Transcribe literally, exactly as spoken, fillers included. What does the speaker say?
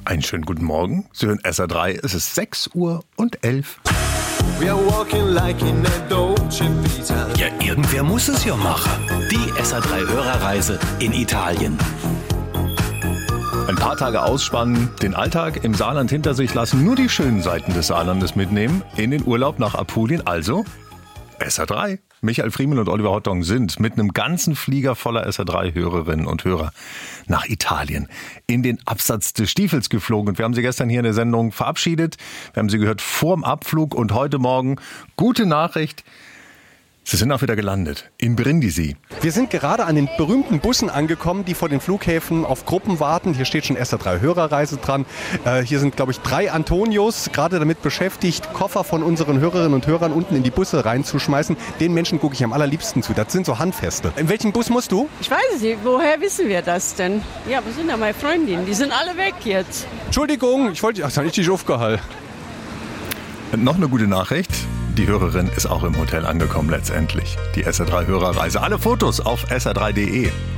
Einen schönen guten Morgen. Sie hören S R drei, es ist sechs Uhr und elf. Ja, irgendwer muss es ja machen. Die S R drei Hörerreise in Italien. Ein paar Tage ausspannen, den Alltag im Saarland hinter sich lassen, nur die schönen Seiten des Saarlandes mitnehmen, in den Urlaub nach Apulien, also S R drei. Michael Friemel und Oliver Hottong sind mit einem ganzen Flieger voller S R drei Hörerinnen und Hörer nach Italien in den Absatz des Stiefels geflogen. Und wir haben sie gestern hier in der Sendung verabschiedet. Wir haben sie gehört vorm Abflug und heute Morgen gute Nachricht. Sie sind auch wieder gelandet in Brindisi. Wir sind gerade an den berühmten Bussen angekommen, die vor den Flughäfen auf Gruppen warten. Hier steht schon S R drei Hörerreise dran. Äh, hier sind, glaube ich, drei Antonios gerade damit beschäftigt, Koffer von unseren Hörerinnen und Hörern unten in die Busse reinzuschmeißen. Den Menschen gucke ich am allerliebsten zu. Das sind so Handfeste. In welchen Bus musst du? Ich weiß es nicht. Woher wissen wir das denn? Ja, wo sind da meine Freundinnen? Die sind alle weg jetzt. Entschuldigung, ich wollte... Ach, das habe ich dich aufgehalten. Noch eine gute Nachricht. Die Hörerin ist auch im Hotel angekommen letztendlich. Die S R drei Hörerreise. Alle Fotos auf S R drei punkt de.